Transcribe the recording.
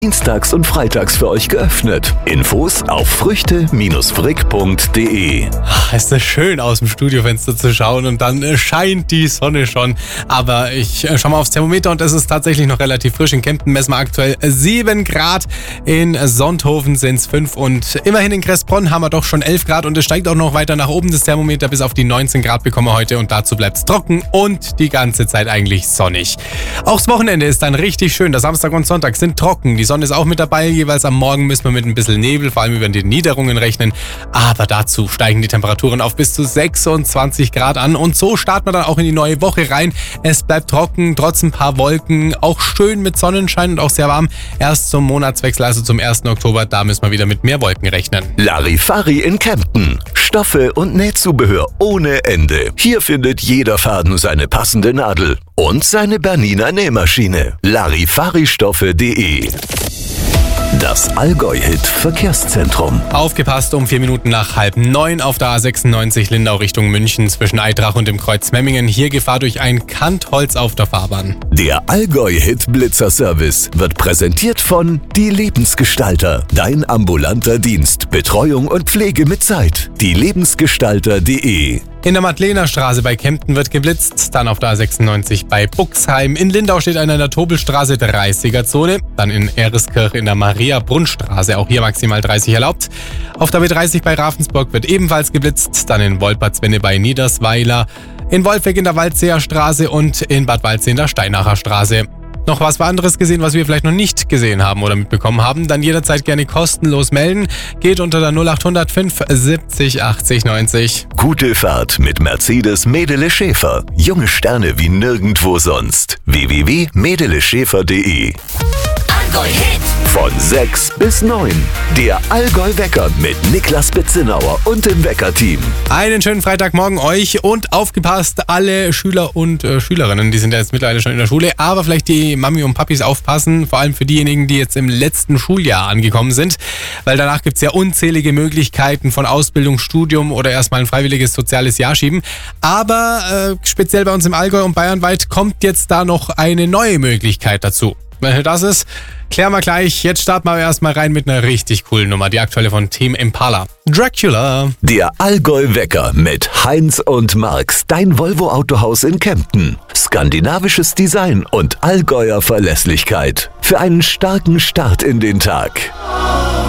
Dienstags und freitags für euch geöffnet. Infos auf früchte-frick.de. Es ist schön, aus dem Studiofenster zu schauen und dann scheint die Sonne schon. Aber ich schaue mal aufs Thermometer und es ist tatsächlich noch relativ frisch. In Kempten messen wir aktuell 7 Grad. In Sonthofen sind es 5 und immerhin in Kressbronn haben wir doch schon 11 Grad und es steigt auch noch weiter nach oben. Das Thermometer bis auf die 19 Grad bekommen wir heute und dazu bleibt es trocken und die ganze Zeit eigentlich sonnig. Auch das Wochenende ist dann richtig schön. Der Samstag und Sonntag sind trocken. Die Sonne ist auch mit dabei. Jeweils am Morgen müssen wir mit ein bisschen Nebel, vor allem über die Niederungen rechnen. Aber dazu steigen die Temperaturen auf bis zu 26 Grad an. Und so starten wir dann auch in die neue Woche rein. Es bleibt trocken, trotz ein paar Wolken. Auch schön mit Sonnenschein und auch sehr warm. Erst zum Monatswechsel, also zum 1. Oktober, da müssen wir wieder mit mehr Wolken rechnen. Larifari in Kempten. Stoffe und Nähzubehör ohne Ende. Hier findet jeder Faden seine passende Nadel und seine Bernina Nähmaschine. Larifaristoffe.de. Das Allgäu-Hit Verkehrszentrum. Aufgepasst, um 4 Minuten nach 8:30 auf der A96 Lindau Richtung München zwischen Eitrach und dem Kreuz Memmingen. Hier Gefahr durch ein Kantholz auf der Fahrbahn. Der Allgäu-Hit Blitzer-Service wird präsentiert von Die Lebensgestalter. Dein ambulanter Dienst. Betreuung und Pflege mit Zeit. dielebensgestalter.de. In der Madlenerstraße bei Kempten wird geblitzt, dann auf der A96 bei Buxheim. In Lindau steht einer in der Tobelstraße 30er-Zone, dann in Ereskirch in der Maria-Brunnstraße, auch hier maximal 30 erlaubt. Auf der B30 bei Ravensburg wird ebenfalls geblitzt, dann in Wolpertswenne bei Niedersweiler, in Wolfegg in der Waldseer Straße und in Bad Waldsee in der Steinacher Straße. Noch was anderes gesehen, was wir vielleicht noch nicht gesehen haben oder mitbekommen haben, dann jederzeit gerne kostenlos melden. Geht unter der 0800 570 80 90. Gute Fahrt mit Mercedes Medele Schäfer. Junge Sterne wie nirgendwo sonst. www.medeleschäfer.de. Allgäu-Hit. Von 6 bis 9. Der Allgäu-Wecker mit Niklas Bitzenauer und dem Wecker-Team. Einen schönen Freitagmorgen euch und aufgepasst, alle Schüler und Schülerinnen, die sind ja jetzt mittlerweile schon in der Schule, aber vielleicht die Mami und Papis aufpassen, vor allem für diejenigen, die jetzt im letzten Schuljahr angekommen sind, weil danach gibt es ja unzählige Möglichkeiten von Ausbildung, Studium oder erstmal ein freiwilliges soziales Jahr schieben, aber speziell bei uns im Allgäu und bayernweit kommt jetzt da noch eine neue Möglichkeit dazu. Welche das ist, klären wir gleich. Jetzt starten wir erstmal rein mit einer richtig coolen Nummer. Die aktuelle von Team Impala. Dracula. Der Allgäu-Wecker mit Heinz und Marx. Dein Volvo-Autohaus in Kempten. Skandinavisches Design und Allgäuer Verlässlichkeit. Für einen starken Start in den Tag.